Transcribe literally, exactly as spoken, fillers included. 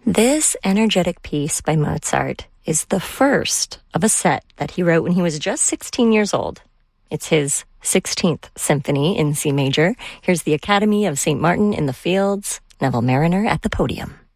This energetic piece by Mozart is the first of a set that he wrote when he was just sixteen years old. It's his sixteenth symphony in C major. Here's the Academy of Saint Martin in the Fields, Neville Marriner at the podium.